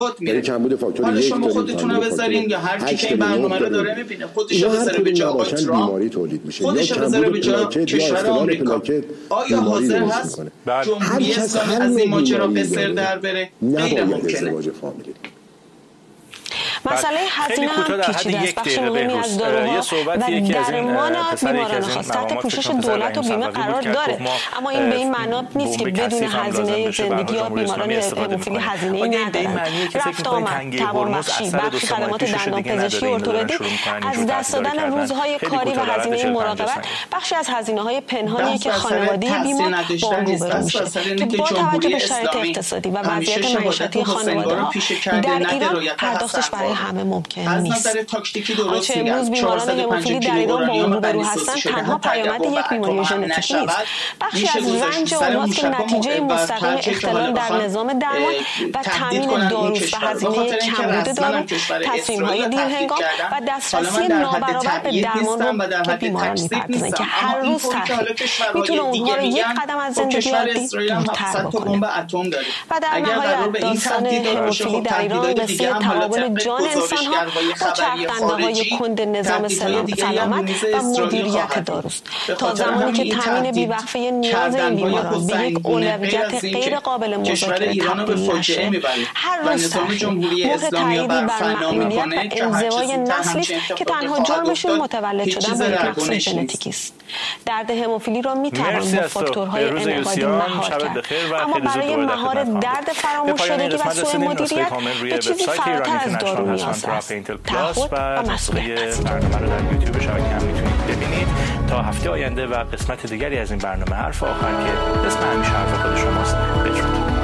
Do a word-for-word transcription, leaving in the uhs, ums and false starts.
یعنی کمبود فاکتور حالا یک شما داریم، خودتون رو کمبود بذارین یا هر کی که این برنامه رو داره میبینه خودش رو بذاره به جای آقای بیماری ترامپ، تولید میشه، خودش رو بذاره به جای کشور آمریکا، آیا حاضر هست جمهوری اسلامی از این ماجرا قصر در بره؟ غیر ممکنه. مسئله هزینه هم پیچیده است. بخش مهمی از داروها و درمان بیماران خاص تحت پوشش دولت و بیمه قرار داره، اما این به این معنا نیست که بدون هزینه زندگی یا بیماران هموفیلی هزینه‌ای ندارند. رفت آمد، توانبخشی، برخی خدمات دندانپزشکی ارتوپدی، از دست دادن روزهای کاری و هزینه مراقبت بخشی از هزینه‌های پنهانی که خانواده بیمار با آن روبرو میشه که با توجه به شرایط اقتصادی و وضعیت معیشتی خانواده‌ها در ایران پرداختش برای همه ممکن نیست. آنچه امروز بیماران هموفیلی در ایران با اون روبرو هستند تنها پیامد یک بیماری ژنتیکی نیست، بخشی از رنج اونهاست که نتیجه مستقیم اختلال در نظام درمان و تامین داروست و هزینه کمبود دارو، تصمیم‌های دیرهنگام و دسترسی نابرابر به درمان رو که بیماران می‌پردازند که هر روز تأخیر میتونه اونها رو یک قدم از زندگی عادی دورتر بکنه. و در نهایت داستان هموفیلی در ایران قصه تعامل جان انسان‌ها با چرخ‌دنده‌های کند نظام سلامت و مدیریت داروست تا زمانی که تامین بی‌وقفه نیاز این بیماران به یک اولویت غیر قابل مذاکره تبدیل نشه، هر روز تأخیر مهر تأییدی بر معلولیت و انزوای نسلی که تنها جرمشون متولد شدن با یک نقص ژنتیکی است. درد هموفیلی را میتوان با فاکتورهای انعقادی مهار کرد، اما برای مهار درد فراموش شدگی و سوء مدیریت به چیزی فراتر از دارو نیاز است. تعهد و مسئولیت پذیری. برنامه رو در یوتیوب شبکه هم میتونید ببینید. تا هفته آینده و قسمت دیگری از این برنامه حرف آخر که اسم همیشه حرف خود شماست. بدرود.